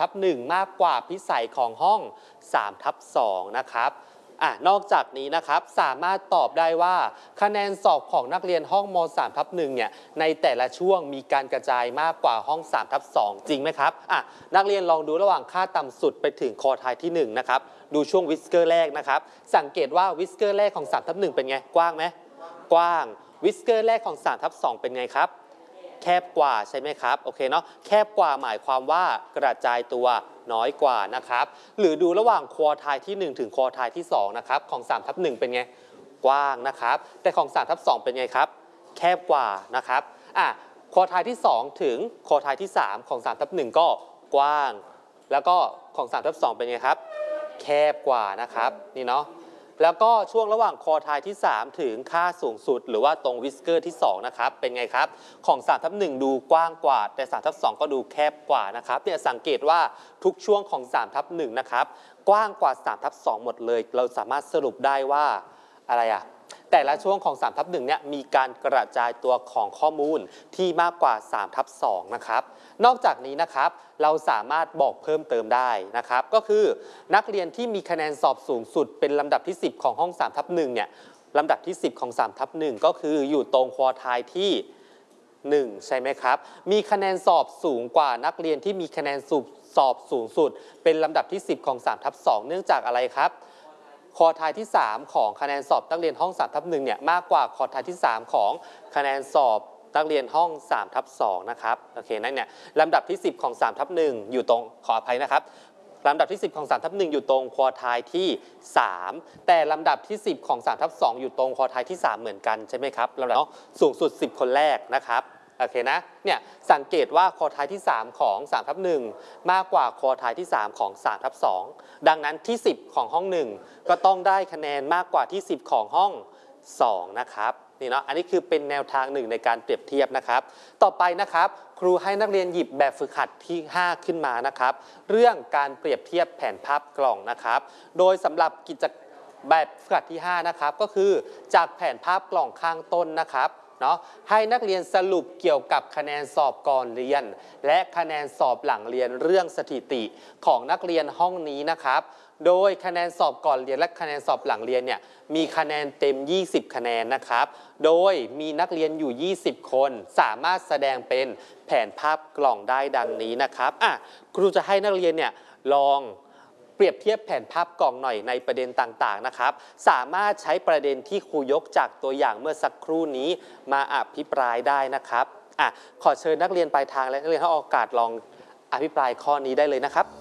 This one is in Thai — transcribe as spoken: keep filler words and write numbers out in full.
ทับหนึ่งมากกว่าพิสัยของห้องสามทับสองนะครับอ่ะนอกจากนี้นะครับสามารถตอบได้ว่าคะแนนสอบของนักเรียนห้องมสามทับหนึ่งเนี่ยในแต่ละช่วงมีการกระจายมากกว่าห้องสามทับสองจริงไหมครับอ่ะนักเรียนลองดูระหว่างค่าต่ำสุดไปถึงคอไทยที่หนึ่งนะครับดูช่วงวิสเกอร์แรกนะครับสังเกตว่าวิสเกอร์แรกของสามทับหนึ่งเป็นไงกว้างไหมกว้างวิสเกอร์แรกของสามทับสองเป็นไงครับแคบกว่าใช่ไหมครับโอเคเนาะแคบกว่าหมายความว่ากระจายตัวน้อยกว่านะครับหรือดูระหว่างควอไทยที่หนึ่งถึงควอไทยที่สองนะครับของสามทับหนึ่งเป็นไงกว้างนะครับแต่ของสามทับสองเป็นไงครับแคบกว่านะครับอ่ะควอไทยที่สองถึงควอไทยที่สามของสามทับหนึ่งก็กว้างแล้วก็ของสามทับสองเป็นไงครับแคบกว่านะครับนี่เนาะแล้วก็ช่วงระหว่างคอไทยที่สามถึงค่าสูงสุดหรือว่าตรงวิสเกอร์ที่สองนะครับเป็นไงครับของสามทับหนึ่งดูกว้างกว่าแต่สามทับสองก็ดูแคบกว่านะครับเนี่ยสังเกตว่าทุกช่วงของสามทับหนึ่งนะครับกว้างกว่าสามทับสองหมดเลยเราสามารถสรุปได้ว่าอะไรอะแต่ละช่วงของสามทับหนึ่งเนี่ยมีการกระจายตัวของข้อมูลที่มากกว่าสามทับสองนะครับนอกจากนี้นะครับเราสามารถบอกเพิ่มเติมได้นะครับก็คือนักเรียนที่มีคะแนนสอบสูงสุดเป็นลำดับที่สิบของห้องสามทับหนึ่งเนี่ยลำดับที่สิบของสามทับหนึ่งก็คืออยู่ตรงควอไทยที่หนึ่งใช่ไหมครับมีคะแนนสอบสูงกว่านักเรียนที่มีคะแนนสอบสูงสุดเป็นลำดับที่สิบของสามทับสองเนื่องจากอะไรครับคอไทยที่สามของคะแนนสอบนักเรียนห้องสามทับหนึ่งเนี่ยมากกว่าคอไทยที่สามของคะแนนสอบนักเรียนห้องสามทับสองนะครับโอเคนั่นเนี่ยลำดับที่สิบของสามทับหนึ่งอยู่ตรงขออภัยนะครับลำดับที่สิบของสามทับหนึ่งอยู่ตรงควอไทยที่สามแต่ลำดับที่สิบของสามทับสองอยู่ตรงควอไทยที่สามเหมือนกันใช่ไหมครับลำดับสูงสุดสิบคนแรกนะครับโอเคนะเนี่ยสังเกตว่าควอไทยที่สามของสามทับหนึ่งมากกว่าควอไทยที่สามของสามทับสองดังนั้นที่สิบของห้องหนึ่งก็ต้องได้คะแนนมากกว่าที่สิบของห้องสองนะครับนี่เนาะอันนี้คือเป็นแนวทางหนึ่งในการเปรียบเทียบนะครับต่อไปนะครับครูให้นักเรียนหยิบแบบฝึกหัดที่ห้าขึ้นมานะครับเรื่องการเปรียบเทียบแผนภาพกล่องนะครับโดยสำหรับกิจแบบฝึกหัดที่ห้านะครับก็คือจากแผนภาพกล่องข้างต้นนะครับเนาะให้นักเรียนสรุปเกี่ยวกับคะแนนสอบก่อนเรียนและคะแนนสอบหลังเรียนเรื่องสถิติของนักเรียนห้องนี้นะครับโดยคะแนนสอบก่อนเรียนและคะแนนสอบหลังเรียนเนี่ยมีคะแนนเต็มยี่สิบคะแนนนะครับโดยมีนักเรียนอยู่ยี่สิบคนสามารถแสดงเป็นแผนภาพกล่องได้ดังนี้นะครับอ่ะครูจะให้นักเรียนเนี่ยลองเปรียบเทียบแผนภาพกล่องหน่อยในประเด็นต่างๆนะครับสามารถใช้ประเด็นที่ครูยกจากตัวอย่างเมื่อสักครู่นี้มาอภิปรายได้นะครับอ่ะขอเชิญนักเรียนปลายทางและนักเรียนให้โอกาสลองอภิปรายข้อนี้ได้เลยนะครับ